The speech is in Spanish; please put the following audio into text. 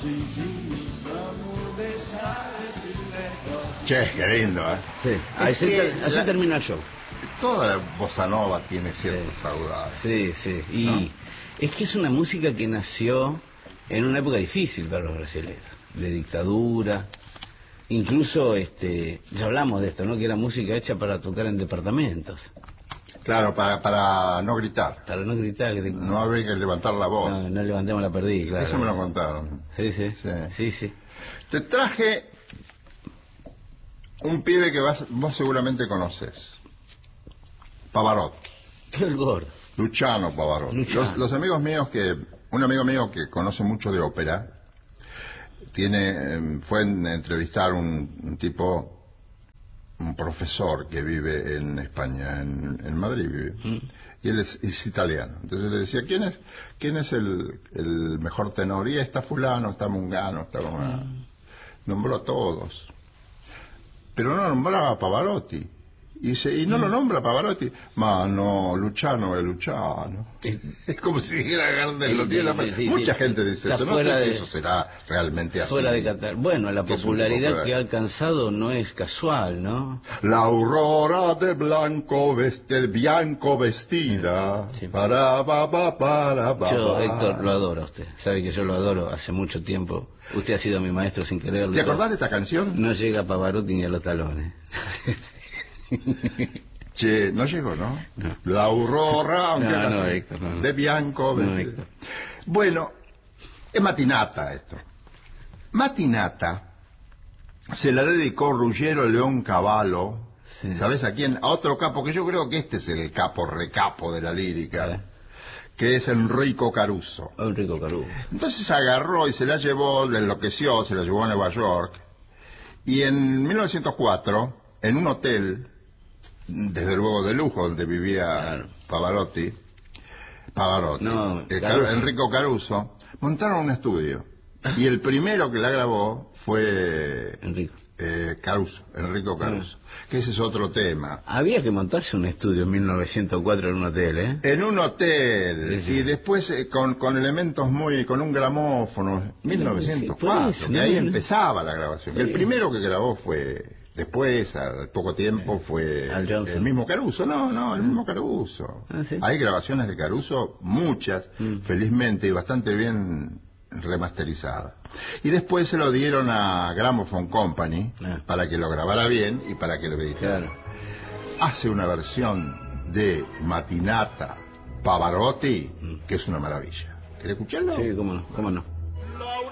Che, qué lindo, ¿eh? Sí, así termina el show. Toda la bossa nova tiene ciertos saudades. Sí, sí. Y ¿no? es que es una música que nació en una época difícil para los brasileños, de dictadura. Incluso, ya hablamos de esto, ¿no? Que era música hecha para tocar en departamentos. Claro, para no gritar. Para no gritar. No habría que levantar la voz. No, no levantemos la perdí, claro. Eso me lo contaron. Sí. Te traje un pibe que vos seguramente conoces. Pavarotti. El gordo. Luciano Pavarotti. Los amigos míos un amigo mío que conoce mucho de ópera, fue a entrevistar un tipo, un profesor que vive en España, en Madrid vive, y él es italiano. Entonces le decía, ¿quién es el mejor tenor? Y está fulano, está Mungano, está nombró a todos, pero no nombraba a Pavarotti. Y dice, ¿y no lo nombra Pavarotti? Ma no, Luciano es Luciano. Es como si dijera Gardel, lo tiene mucha gente dice eso. No sé si eso será realmente así. Fuera de Qatar. Bueno, la popularidad que ha alcanzado no es casual, ¿no? La aurora de bianco vestida. Sí. Para. Yo, Héctor, lo adoro a usted. Sabe que yo lo adoro hace mucho tiempo. Usted ha sido mi maestro sin quererlo. ¿Te acordás de esta canción? No llega a Pavarotti ni a los talones. Che, no llegó, ¿no? La aurora, aunque Héctor, no. De bianco. No, Héctor. Bueno, es Matinata esto. Matinata se la dedicó Ruggiero León Cavallo. Sí. ¿Sabes a quién? A otro capo, que yo creo que este es el recapo de la lírica, que es Enrico Caruso. Enrico Caruso. Entonces agarró y se la llevó, le enloqueció, se la llevó a Nueva York, y en 1904, en un hotel, desde luego de lujo, donde vivía Pavarotti, Enrico Caruso, montaron un estudio. Y el primero que la grabó fue Enrico Caruso, que ese es otro tema. Había que montarse un estudio en 1904 en un hotel, ¿eh? En un hotel, sí. Y después con elementos con un gramófono, 1904, que ahí empezaba la grabación. Sí. El primero que grabó fue... Después, al poco tiempo, fue el mismo Caruso. No, el mismo Caruso. ¿Sí? Hay grabaciones de Caruso, muchas, felizmente, y bastante bien remasterizadas. Y después se lo dieron a Gramophone Company para que lo grabara bien y para que lo editara. Hace una versión de Matinata Pavarotti que es una maravilla. ¿Querés escucharlo? Sí, cómo no.